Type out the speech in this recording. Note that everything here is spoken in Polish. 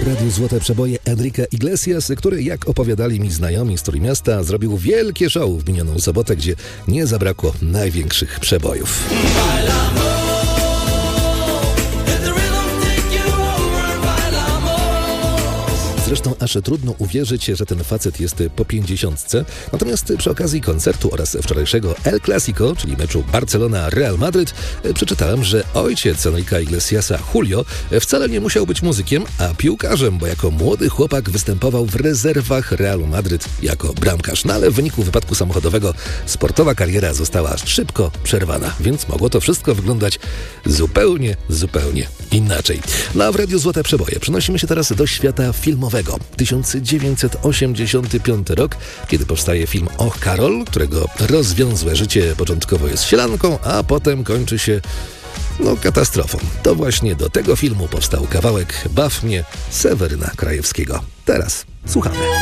W Radiu Złote Przeboje Enrique Iglesias, który, jak opowiadali mi znajomi z Trójmiasta, zrobił wielkie show w minioną sobotę, gdzie nie zabrakło największych przebojów. Zresztą aż trudno uwierzyć, że ten facet jest po 50. Natomiast przy okazji koncertu oraz wczorajszego El Clasico, czyli meczu Barcelona-Real Madryt, przeczytałem, że ojciec Enrica Iglesiasa, Julio, wcale nie musiał być muzykiem, a piłkarzem, bo jako młody chłopak występował w rezerwach Realu Madryt jako bramkarz. No ale w wyniku wypadku samochodowego sportowa kariera została szybko przerwana, więc mogło to wszystko wyglądać zupełnie inaczej. No a w Radiu Złote Przeboje przenosimy się teraz do świata filmowego. 1985 rok, kiedy powstaje film Och, Karol, którego rozwiązłe życie początkowo jest sielanką, a potem kończy się katastrofą. To właśnie do tego filmu powstał kawałek Baw mnie Seweryna Krajewskiego. Teraz słuchamy.